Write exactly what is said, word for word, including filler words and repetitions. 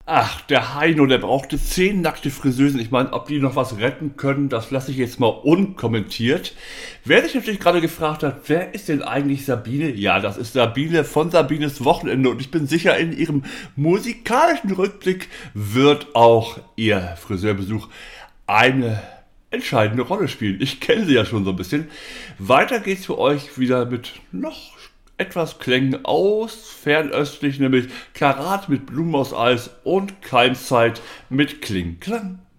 Ach, der Heino, der brauchte zehn nackte Friseusen. Ich meine, ob die noch was retten können, das lasse ich jetzt mal unkommentiert. Wer sich natürlich gerade gefragt hat, wer ist denn eigentlich Sabine? Ja, das ist Sabine von Sabines Wochenende und ich bin sicher, in ihrem musikalischen Rückblick wird auch ihr Friseurbesuch eine entscheidende Rolle spielen. Ich kenne sie ja schon so ein bisschen. Weiter geht's für euch wieder mit noch etwas Klängen aus fernöstlich, nämlich Karat mit Blumen aus Eis und Keimzeit mit Kling Klang.